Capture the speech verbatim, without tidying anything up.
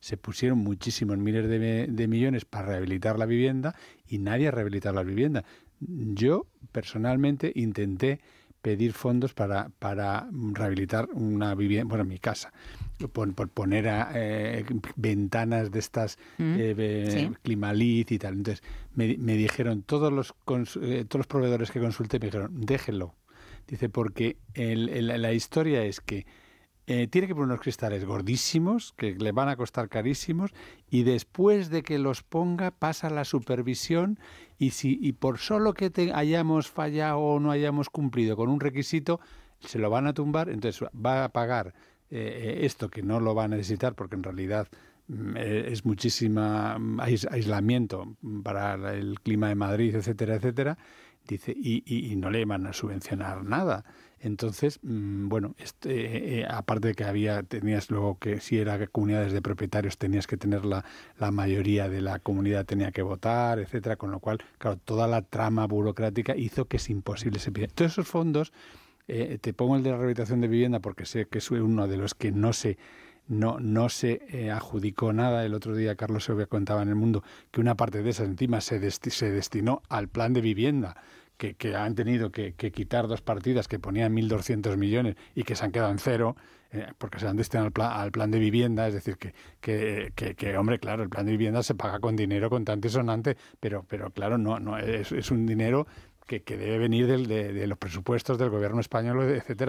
se pusieron muchísimos miles de, de millones para rehabilitar la vivienda y nadie ha rehabilitado la vivienda. Yo, personalmente, intenté pedir fondos para, para rehabilitar una vivienda, bueno, mi casa, por, por poner a, eh, ventanas de estas Mm, eh, sí. Climalit y tal. Entonces, me, me dijeron, todos los, cons, eh, todos los proveedores que consulté me dijeron, déjenlo. Dice, porque el, el, la historia es que Eh, tiene que poner unos cristales gordísimos que le van a costar carísimos y después de que los ponga pasa la supervisión y si y por solo que te hayamos fallado o no hayamos cumplido con un requisito se lo van a tumbar, entonces va a pagar eh, esto que no lo va a necesitar porque en realidad mm, es muchísima ais, aislamiento para el clima de Madrid, etcétera, etcétera. Dice, y, y, y no le van a subvencionar nada. Entonces, mmm, bueno, este, eh, aparte de que había, tenías luego que, si era comunidades de propietarios, tenías que tener la, la mayoría de la comunidad tenía que votar, etcétera, con lo cual, claro, toda la trama burocrática hizo que es imposible se pida. Todos esos fondos, eh, te pongo el de la rehabilitación de vivienda porque sé que es uno de los que no se no no se eh, adjudicó nada. El otro día Carlos Segovia contaba en El Mundo que una parte de esas encima se, desti- se destinó al plan de vivienda, que, que han tenido que, que quitar dos partidas que ponían mil doscientos millones y que se han quedado en cero, eh, porque se han destinado al plan, al plan de vivienda. Es decir, que, que, que, que, hombre, claro, el plan de vivienda se paga con dinero contante y sonante, pero, pero claro, no, no es, es un dinero que, que debe venir del, de, de los presupuestos del gobierno español, etcétera.